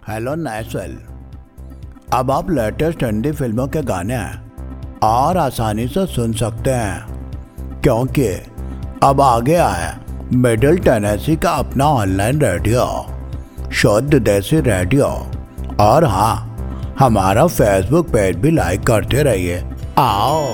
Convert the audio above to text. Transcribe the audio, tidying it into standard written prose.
Hello नेस्वेल। अब आप latest Hindi फिल्मों के गाने और आसानी से सुन सकते हैं, क्योंकि अब आ गया है मिडिल टेनेसी का अपना ऑनलाइन रेडियो, शुद्ध देसी रेडियो। और हाँ, हमारा फेसबुक पेज भी लाइक करते रहिए। आओ।